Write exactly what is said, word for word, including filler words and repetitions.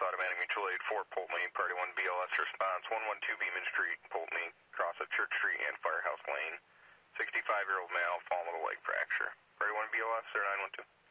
Automatic Mutual Aid for Polteny, Party one B L S response, one one two Beeman Street, Polteny, cross at Church Street and Firehouse Lane, sixty-five-year-old male, fallen with a leg fracture. Party one B L S, or nine one two.